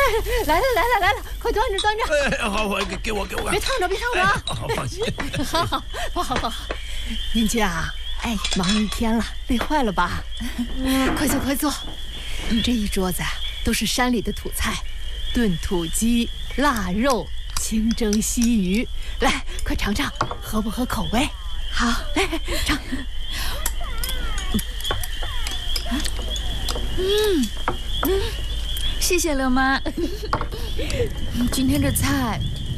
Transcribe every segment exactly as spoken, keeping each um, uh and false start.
来了来了来了，快端着端着。 哎，好，我给给我给我。 别烫着别烫着啊！ 好，放心。 好好不好不好，邻居啊，哎，忙一天了，累坏了吧？快坐快坐，这一桌子啊都是山里的土菜，炖土鸡、腊肉、清蒸西鱼，来，快尝尝，合不合口味？好，来尝。 嗯嗯，谢谢乐妈。今天这菜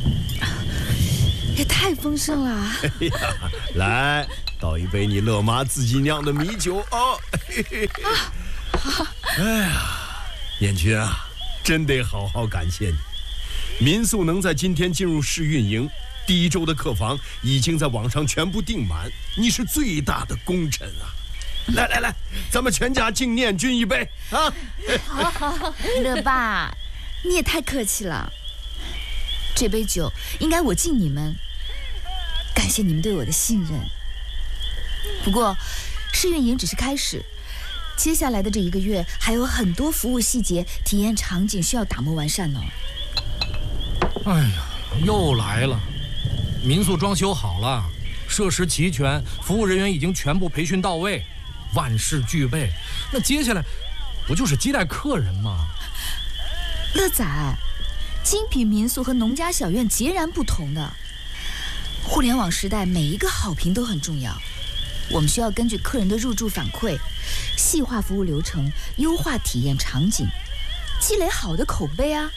也太丰盛了。 哎呀，来倒一杯你乐妈自己酿的米酒哦。 啊，好。 哎呀，燕君啊，真得好好感谢你。民宿能在今天进入试运营，第一周的客房已经在网上全部订满，你是最大的功臣啊！来来来，咱们全家敬念君一杯啊！ 好好好，乐爸，你也太客气了。这杯酒应该我敬你们，感谢你们对我的信任。不过，试运营只是开始，接下来的这一个月还有很多服务细节、体验场景需要打磨完善呢。 哎呀，又来了！民宿装修好了，设施齐全，服务人员已经全部培训到位，万事俱备。那接下来不就是接待客人吗？ 乐仔，精品民宿和农家小院截然不同的。互联网时代，每一个好评都很重要。我们需要根据客人的入住反馈，细化服务流程，优化体验场景，积累好的口碑啊。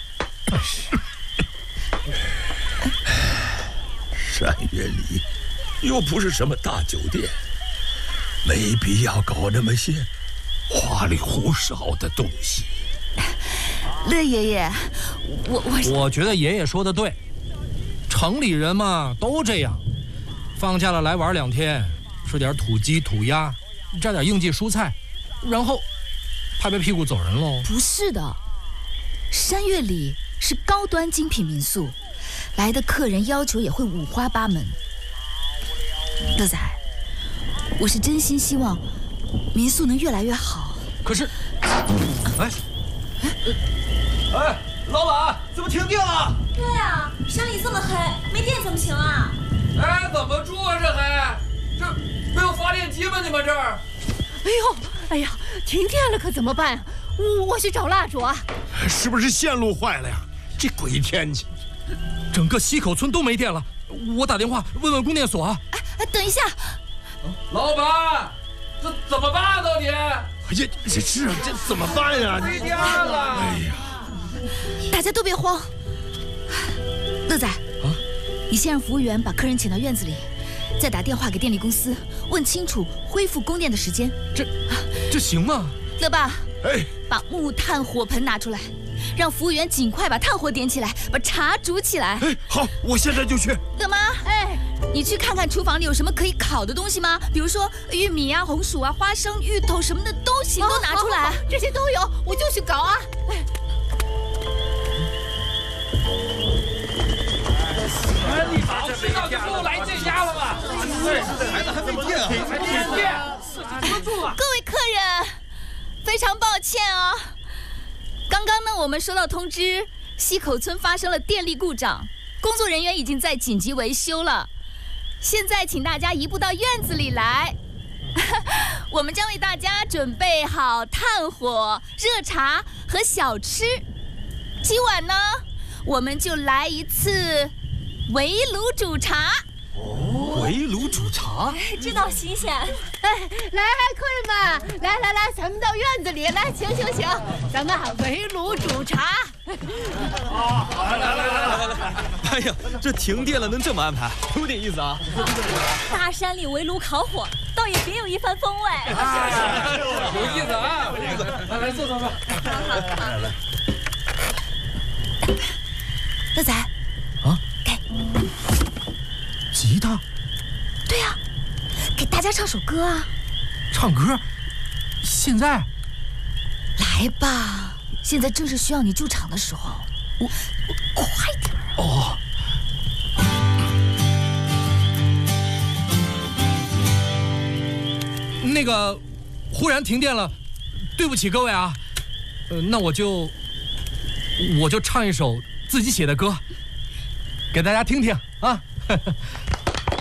山月里又不是什么大酒店，没必要搞那么些花里胡哨的东西。 乐爷爷，我我我觉得爷爷说的对，城里人嘛都这样，放假了来玩两天，吃点土鸡土鸭，摘点应季蔬菜，然后拍拍屁股走人喽。 不是的，山月里是高端精品民宿，来的客人要求也会五花八门。乐仔，我是真心希望民宿能越来越好。 可是，哎， 哎，老板，怎么停电了？ 对呀，山里这么黑，没电怎么行啊？ 哎，怎么住啊？这还这没有发电机吗？你们这儿？ 哎呦，哎呀，停电了可怎么办啊？我我去找蜡烛啊！ 是不是线路坏了呀？这鬼天气， 整个溪口村都没电了。我打电话问问供电所啊。 哎哎，等一下， 老板，这怎么办到底？ 哎呀，这是这怎么办呀？ 没电了！ 哎呀， 大家都别慌。乐仔啊，你先让服务员把客人请到院子里，再打电话给电力公司，问清楚恢复供电的时间。 这这行吗？ 乐爸， 哎， 把木炭火盆拿出来，让服务员尽快把炭火点起来，把茶煮起来。 哎，好，我现在就去。 乐妈，哎，你去看看厨房里有什么可以烤的东西吗？比如说玉米啊、红薯啊、花生、芋头什么的都行，都拿出来。 好好好，这些都有，我就去搞啊。哎， 哎，你早知道就不来这家了吧？对，孩子还没电啊，还没电，怎么住啊？ 各位客人，非常抱歉哦。刚刚呢，我们收到通知，溪口村发生了电力故障，工作人员已经在紧急维修了。现在请大家移步到院子里来，我们将为大家准备好炭火、热茶和小吃。今晚呢，我们就来一次围炉煮茶。 哦，围炉煮茶， 这倒新鲜。 哎，来，客人们，来来来，咱们到院子里来，请请请，咱们围炉煮茶。 好，来来来来来来！ 哎呀，这停电了能这么安排，有点意思啊！ 大山里围炉烤火，倒也别有一番风味。 有意思啊，有意思！来来，坐坐坐。 来来，乐仔， 啊， 给吉他。 对呀、啊，给大家唱首歌啊！ 唱歌？现在？ 来吧，现在正是需要你驻场的时候。我，我快点儿、啊！ 哦。那个，忽然停电了，对不起各位啊。呃，那我就我就唱一首自己写的歌，给大家听听啊。